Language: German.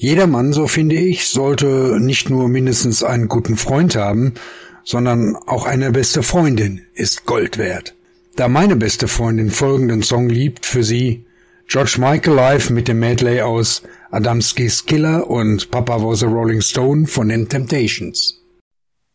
Jeder Mann, so finde ich, sollte nicht nur mindestens einen guten Freund haben, sondern auch eine beste Freundin ist Gold wert. Da meine beste Freundin folgenden Song liebt für sie, George Michael live mit dem Medley aus Adamski's Killer und Papa Was a Rolling Stone von den Temptations.